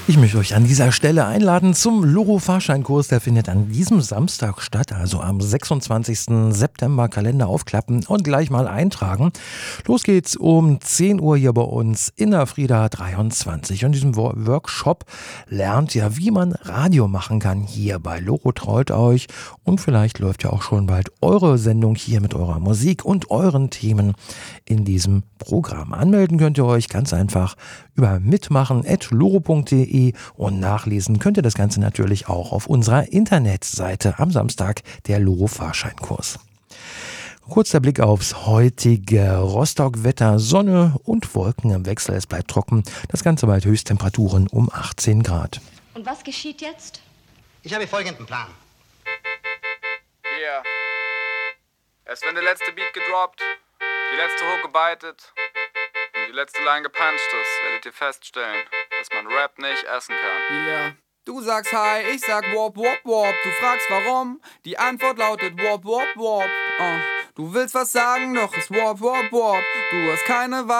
Ich möchte euch an dieser Stelle einladen zum Loro-Fahrscheinkurs. Der findet an diesem Samstag statt, also am 26. September. Kalender aufklappen und gleich mal eintragen. Los geht's um 10 Uhr hier bei uns in der Frieda 23. Und in diesem Workshop lernt ihr, wie man Radio machen kann hier bei Loro. Traut euch. Und vielleicht läuft ja auch schon bald eure Sendung hier mit eurer Musik und euren Themen in diesem Programm. Anmelden könnt ihr euch ganz einfach über mitmachen@loro.de und nachlesen könnt ihr das Ganze natürlich auch auf unserer Internetseite am Samstag, der Loro-Fahrscheinkurs. Kurz der Blick aufs heutige Rostock-Wetter, Sonne und Wolken im Wechsel. Es bleibt trocken, das Ganze bei Höchsttemperaturen um 18 Grad. Und was geschieht jetzt? Ich habe folgenden Plan. Yeah. Erst wenn der letzte Beat gedroppt, die letzte Hook gebeitet und die letzte Line gepuncht ist, werdet ihr feststellen, dass man Rap nicht essen kann. Yeah. Du sagst Hi, ich sag Wop, Wop, Wop. Du fragst warum, die Antwort lautet Wop, Wop, Wop. Du willst was sagen, doch es Wop, Wop, Wop. Du hast keine Wahl.